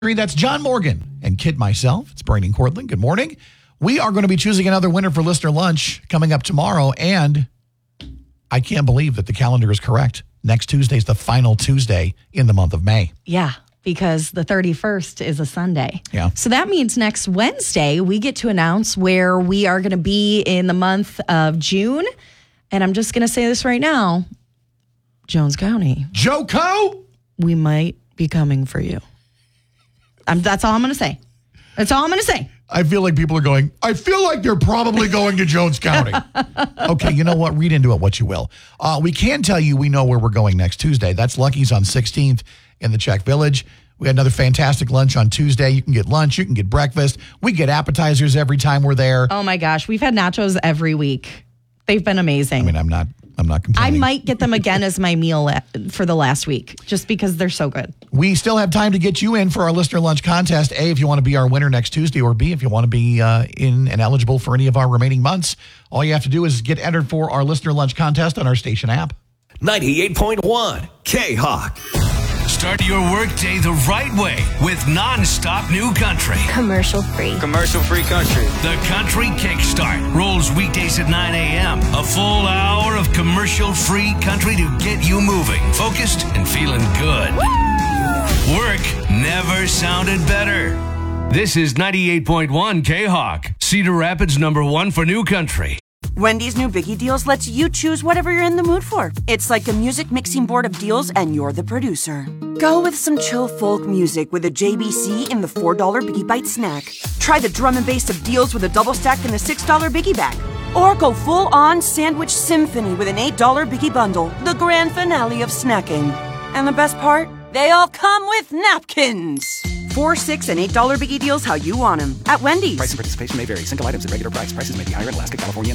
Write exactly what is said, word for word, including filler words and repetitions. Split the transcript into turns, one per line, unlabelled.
That's John Morgan and Kid myself. It's Brandon Cortland. Good morning. We are going to be choosing another winner for Listener Lunch coming up tomorrow. And I can't believe that the calendar is correct. Next Tuesday is the final Tuesday in the month of May.
Yeah, because the thirty-first is a Sunday.
Yeah.
So that means next Wednesday, we get to announce where we are going to be in the month of June. And I'm just going to say this right now. Jones County.
Joko!
We might be coming for you. I'm, that's all I'm going to say. That's all I'm going to say.
I feel like people are going, I feel like they're probably going to Jones County. Okay, you know what? Read into it what you will. Uh, we can tell you we know where we're going next Tuesday. That's Lucky's on sixteenth in the Czech Village. We had another fantastic lunch on Tuesday. You can get lunch. You can get breakfast. We get appetizers every time we're there.
Oh, my gosh. We've had nachos every week. They've been amazing.
I mean, I'm not I'm not complaining.
I might get them again as my meal for the last week, just because they're so good.
We still have time to get you in for our Listener Lunch contest. A, if you want to be our winner next Tuesday, or B, if you want to be uh, in and eligible for any of our remaining months. All you have to do is get entered for our Listener Lunch contest on our station app.
ninety-eight point one K-Hawk.
Start your workday the right way with nonstop new country.
Commercial free.
Commercial free country.
The Country Kickstart rolls weekdays at nine a.m. A full hour of commercial free country to get you moving, focused, and feeling good. Woo! Work never sounded better. This is ninety-eight point one K-Hawk, Cedar Rapids number one for new country.
Wendy's new Biggie Deals lets you choose whatever you're in the mood for. It's like a music mixing board of deals, and you're the producer. Go with some chill folk music with a J B C in the four dollar Biggie Bite snack. Try the drum and bass of deals with a double stack in the six dollar Biggie Bag. Or go full-on sandwich symphony with an eight dollar Biggie Bundle, the grand finale of snacking. And the best part? They all come with napkins. Four, six, and eight dollar Biggie Deals how you want them at Wendy's.
Price and participation may vary. Single items at regular price. Prices may be higher in Alaska, California,